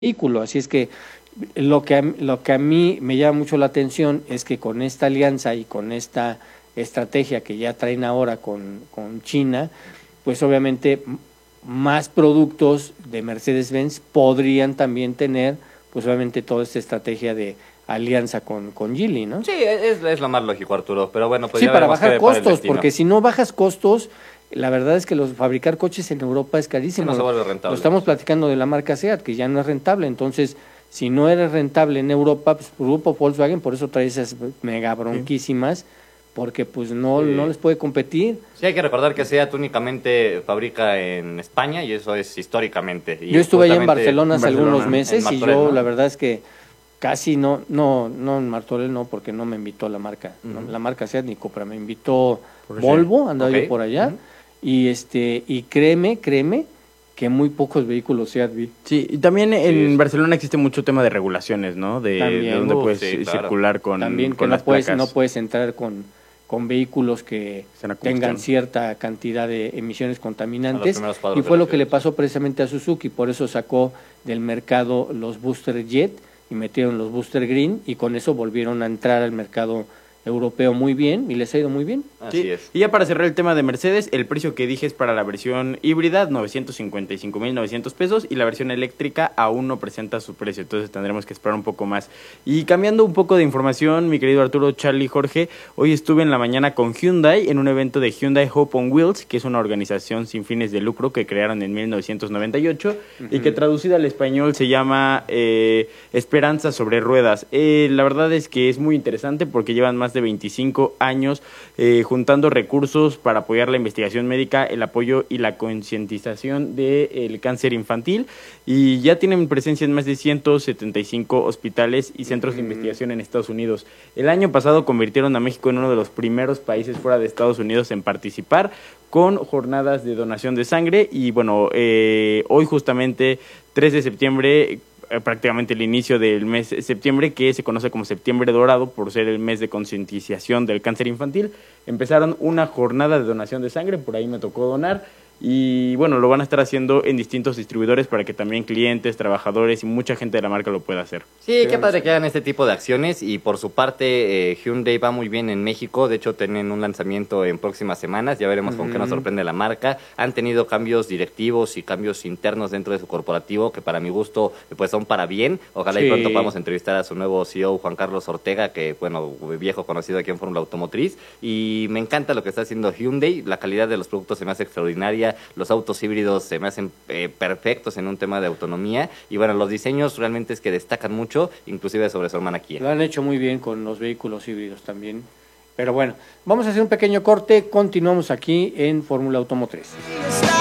vehículo. Así es que lo que a mí me llama mucho la atención es que con esta alianza y con esta estrategia que ya traen ahora con China, pues obviamente más productos de Mercedes-Benz podrían también tener, pues obviamente toda esta estrategia de alianza con Geely, ¿no? Sí, es lo más lógico, Arturo, pero bueno, pues Sí, ya para veremos qué bajar depara el costos, destino. porque si no bajas costos, la verdad es que fabricar coches en Europa es carísimo. Sí, no se vuelve rentable. Lo estamos platicando de la marca SEAT, que ya no es rentable. Entonces, si no eres rentable en Europa, pues Grupo Volkswagen por eso trae esas mega bronquísimas, porque pues no les puede competir. Sí, hay que recordar que SEAT únicamente fabrica en España y eso es históricamente. Y Yo estuve allá en justamente Barcelona hace algunos meses y Martorell, yo ¿no? la verdad es que casi no en Martorell no, porque no me invitó la marca, ¿no? La marca SEAT ni Cupra, me invitó Volvo, andaba yo por allá, y créeme que muy pocos vehículos SEAT vi. Sí, y también en Barcelona existe mucho tema de regulaciones, ¿no? De dónde puedes circular con también que las placas. no puedes entrar con vehículos que tengan cierta cantidad de emisiones contaminantes, y fue lo que le pasó precisamente a Suzuki, por eso sacó del mercado los Booster Jet y metieron los Booster Green, y con eso volvieron a entrar al mercado europeo muy bien, y les ha ido muy bien. Así es. Y ya para cerrar el tema de Mercedes, el precio que dije es para la versión híbrida, 955,900 pesos, y la versión eléctrica aún no presenta su precio, entonces tendremos que esperar un poco más. Y cambiando un poco de información, mi querido Arturo, Charlie, Jorge, hoy estuve en la mañana con Hyundai en un evento de Hyundai Hope on Wheels, que es una organización sin fines de lucro que crearon en 1998 y que traducida al español se llama Esperanza sobre Ruedas. La verdad es que es muy interesante porque llevan más de 25 años juntando recursos para apoyar la investigación médica, el apoyo y la concientización del cáncer infantil, y ya tienen presencia en más de 175 hospitales y centros de investigación en Estados Unidos. El año pasado convirtieron a México en uno de los primeros países fuera de Estados Unidos en participar con jornadas de donación de sangre, y bueno, hoy justamente 3 de septiembre, prácticamente el inicio del mes de septiembre, que se conoce como Septiembre Dorado por ser el mes de concientización del cáncer infantil, empezaron una jornada de donación de sangre, por ahí me tocó donar, y bueno, lo van a estar haciendo en distintos distribuidores para que también clientes, trabajadores y mucha gente de la marca lo pueda hacer. Sí, qué padre que hagan este tipo de acciones, y por su parte Hyundai va muy bien en México. De hecho tienen un lanzamiento en próximas semanas, ya veremos con qué nos sorprende la marca. Han tenido cambios directivos y cambios internos dentro de su corporativo que para mi gusto pues son para bien. Ojalá y pronto podamos entrevistar a su nuevo CEO, Juan Carlos Ortega, que bueno, viejo conocido aquí en Fórmula Automotriz, y me encanta lo que está haciendo Hyundai. La calidad de los productos se me hace extraordinaria, los autos híbridos se me hacen perfectos en un tema de autonomía, y bueno, los diseños realmente es que destacan mucho, inclusive sobre su hermana Kia. Lo han hecho muy bien con los vehículos híbridos también. Pero bueno, vamos a hacer un pequeño corte, continuamos aquí en Fórmula Automotriz.